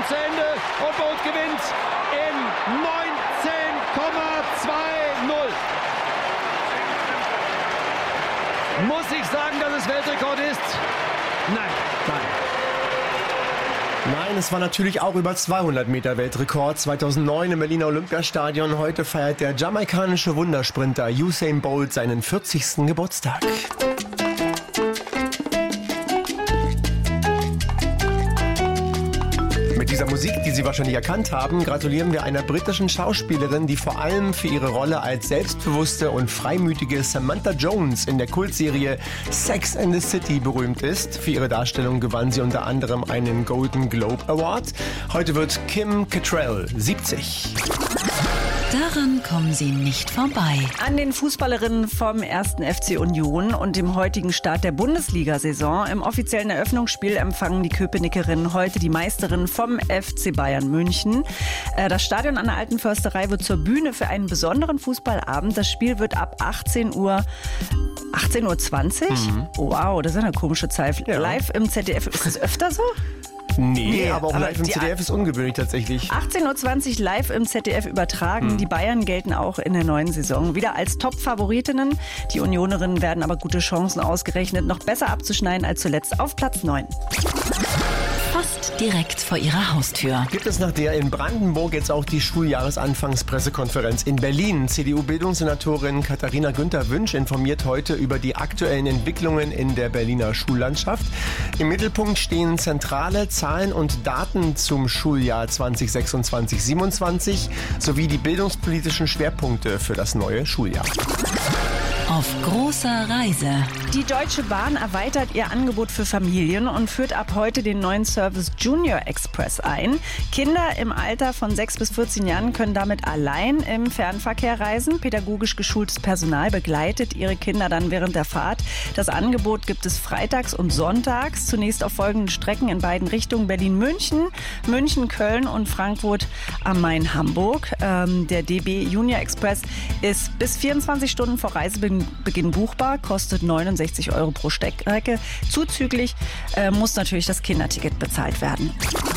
zu Ende und Bolt gewinnt in 19,20. Muss ich sagen, dass es Weltrekord ist? Nein. Nein, es war natürlich auch über 200 Meter Weltrekord 2009 im Berliner Olympiastadion. Heute feiert der jamaikanische Wundersprinter Usain Bolt seinen 40. Geburtstag. Mit dieser Musik, die Sie wahrscheinlich erkannt haben, gratulieren wir einer britischen Schauspielerin, die vor allem für ihre Rolle als selbstbewusste und freimütige Samantha Jones in der Kultserie Sex and the City berühmt ist. Für ihre Darstellung gewann sie unter anderem einen Golden Globe Award. Heute wird Kim Cattrall 70. Daran kommen Sie nicht vorbei. An den Fußballerinnen vom 1. FC Union und dem heutigen Start der Bundesliga-Saison. Im offiziellen Eröffnungsspiel empfangen die Köpenickerinnen heute die Meisterinnen vom FC Bayern München. Das Stadion an der Alten Försterei wird zur Bühne für einen besonderen Fußballabend. Das Spiel wird ab 18 Uhr 18:20 Uhr? Wow, das ist eine komische Zeit. Ja. Live im ZDF. Ist das öfter so? Nee, aber auch live im ZDF ist ungewöhnlich tatsächlich. 18:20 Uhr live im ZDF übertragen. Die Bayern gelten auch in der neuen Saison wieder als Top-Favoritinnen. Die Unionerinnen werden aber gute Chancen ausgerechnet, noch besser abzuschneiden als zuletzt auf Platz 9. Fast direkt vor Ihrer Haustür. Gibt es nach der in Brandenburg jetzt auch die Schuljahresanfangspressekonferenz in Berlin? CDU-Bildungssenatorin Katharina Günther-Wünsch informiert heute über die aktuellen Entwicklungen in der Berliner Schullandschaft. Im Mittelpunkt stehen zentrale Zahlen und Daten zum Schuljahr 2026/27 sowie die bildungspolitischen Schwerpunkte für das neue Schuljahr. Auf großer Reise. Die Deutsche Bahn erweitert ihr Angebot für Familien und führt ab heute den neuen Service Junior Express ein. Kinder im Alter von 6 bis 14 Jahren können damit allein im Fernverkehr reisen. Pädagogisch geschultes Personal begleitet ihre Kinder dann während der Fahrt. Das Angebot gibt es freitags und sonntags. Zunächst auf folgenden Strecken in beiden Richtungen: Berlin-München, München-Köln und Frankfurt am Main-Hamburg. Der DB Junior Express ist bis 24 Stunden vor Reisebeginn buchbar, kostet 69 € pro Strecke. Zuzüglich muss natürlich das Kinderticket bezahlt werden.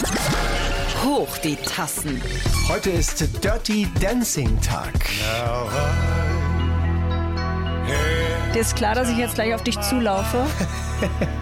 Hoch die Tassen. Heute ist Dirty Dancing Tag. Dir ist klar, dass ich jetzt gleich auf dich zulaufe?